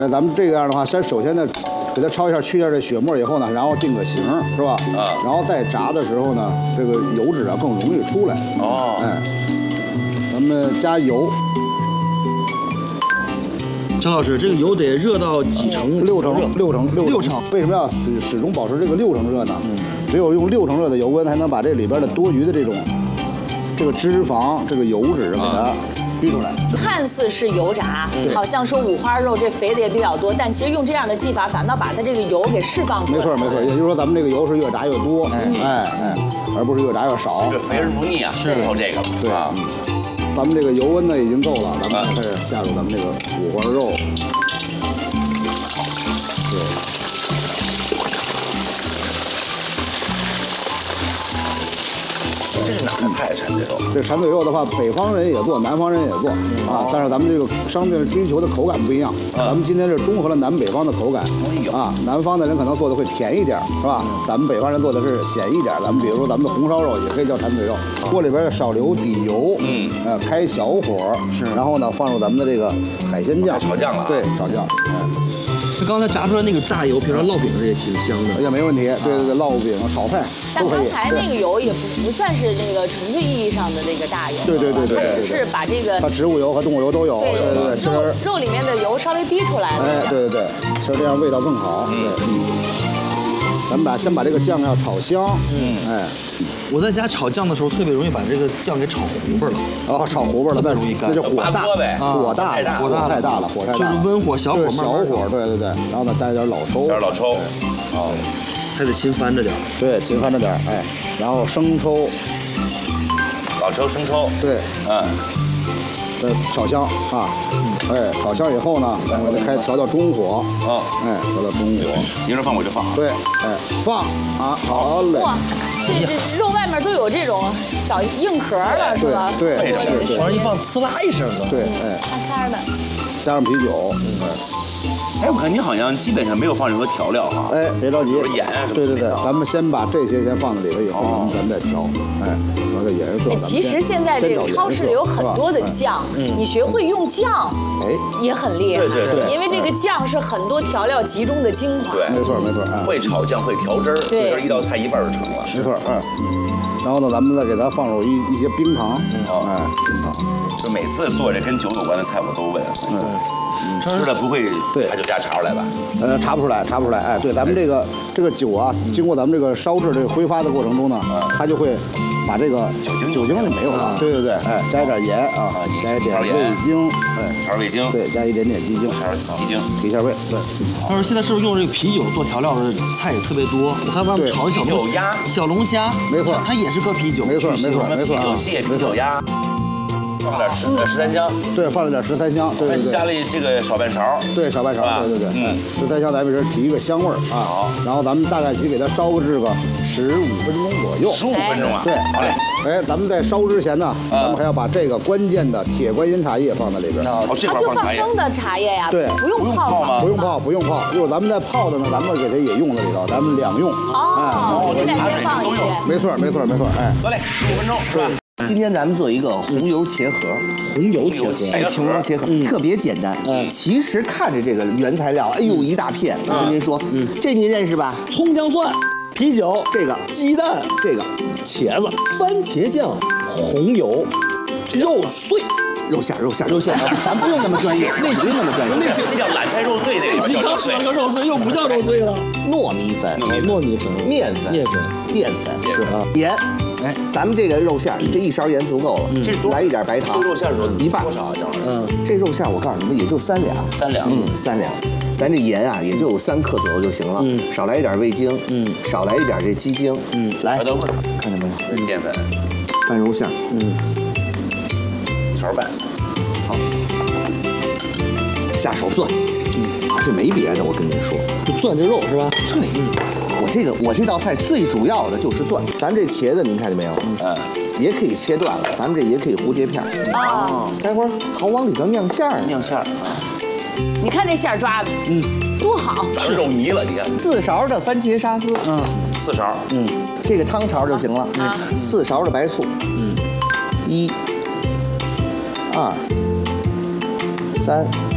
那咱们这个样的话，首先呢，给它焯一下，去一下这血沫以后呢，然后定个型，是吧？啊。然后再炸的时候呢，这个油脂啊更容易出来。哦。哎，咱们加油。 陈老师，这个油得热到几成 ？6成。为什么要始终保持这个6成热呢？只有用6成热的油温，才能把这里边的多余的这个脂肪、这个油脂给它逼出来。 看似是油炸，好像说五花肉这肥的也比较多，但其实用这样的技法，反倒把它这个油给释放出来。 没错。也就是说，咱们这个油是越炸越多，而不是越炸越少。 这肥而不腻啊，是靠这个。 对啊。咱们这个油温呢已经够了，咱们开始下入咱们这个五花肉。对。 这是哪个菜？馋嘴肉？ 这馋嘴肉的话，北方人也做，南方人也做啊。但是咱们这个商店追求的口感不一样。咱们今天是综合了南北方的口感啊。南方的人可能做的会甜一点，是吧？咱们北方人做的是咸一点。咱们比如说咱们的红烧肉也可以叫馋嘴肉。锅里边少留底油，开小火，然后呢放入咱们的这个海鲜酱， 炒酱了。 对，炒酱。 这刚才炸出来那个大油，平常烙饼上也挺香的。 也没问题。对，烙饼、炒菜但刚才那个油也不算是那个纯粹意义上的那个大油。 对。 它只是把这个。 它植物油和动物油都有。对。 肉里面的油稍微逼出来了。 哎，对。其实这样味道更好。咱们先把这个酱要炒香。 我在家炒酱的时候，特别容易把这个酱给炒糊巴了。 哦，炒糊巴了， 那容易干。 那就火大呗， 火太大了。 就是温火小火慢慢火，对。然后呢，加一点老抽。 还得勤翻着点。 对，勤翻着点。哎，然后生抽。 生抽。 对。炒香啊。炒香以后呢，咱们开调到中火。调到中火。 您说放我就放。 对。放啊，好嘞。 哇，这肉外面都有这种小硬壳了，是吧？ 对。 往上一放，呲啦一声的。 对。 咔的。 加上啤酒。 我看你好像基本上没有放任何调料哈。 别着急。 盐啊什么。 对，咱们先把这些先放在里头以后，咱们再调。调个颜色。 其实现在这个超市里有很多的酱，你学会用酱，也很厉害。 对。 因为这个酱是很多调料集中的精华。 对，没错。 会炒酱，会调汁儿，就是一道菜一半就成了。 没错。然后呢，咱们再给它放入一些冰糖。冰糖。 就每次做这跟酒有关的菜，我都问。吃了不会把酒家查出来吧？ 查不出来。对，咱们这个酒啊，经过咱们这个烧制这个挥发的过程中呢，它就会把这个酒精就没有了。对。加一点盐啊，加一点味精， 调味精。 对，加一点鸡精，提一下味。对。 他说现在是不是用这个啤酒做调料的菜也特别多？我看外面炒小龙虾， 没错， 它也是搁啤酒。 没错。 啤酒蟹、啤酒鸭。放点十三香， 对，放了点十三香，对， 加了这个少半勺， 对，少半勺，对，十三香咱们这提一个香味儿啊。好，然后咱们大概去给它烧制个15分钟左右。 15分钟啊？ 对，好嘞。咱们在烧之前呢，咱们还要把这个关键的铁观音茶叶放在里边。 它就放生的茶叶呀？ 对， 不用泡吗？ 不用泡。一会儿咱们在泡的呢，咱们给它也用在里头，咱们两用。 现在先放一些。 没错。 得嘞，15分钟是吧？ 今天咱们做一个红油茄盒， 红油茄盒， 特别简单。其实看着这个原材料，一大片。我跟您说，这您认识吧？ 葱姜蒜、啤酒， 这个鸡蛋， 这个茄子、番茄酱、红油、肉碎。 肉馅，咱不用那么专业，不用那么专业， 那叫懒菜肉碎那个。 你刚说了个肉碎，又不叫肉碎了。 糯米粉、面粉、淀粉是啊， 盐。咱们这个肉馅这1勺盐足够了，来一点白糖。 这肉馅一半多少？ 这肉馅我告诉你们也就3两。 3两。 3两。咱这盐啊也就有3克左右就行了。少来一点味精。少来一点这鸡精。来， 等会儿， 看见没有？ 这是淀粉。 拌肉馅。 勺拌。 好。下手攥。这没别的，我跟您说， 就攥这肉是吧？ 对。我这道菜最主要的就是攥。咱这茄子您看见没有？也可以切断了，咱们这也可以蝴蝶片。待会儿好往里头酿馅儿。 你看这馅儿抓的，多好， 抓肉泥了，你看。 4勺的番茄沙司 ，4勺， 这个汤勺就行了。4勺的白醋，1、2、3。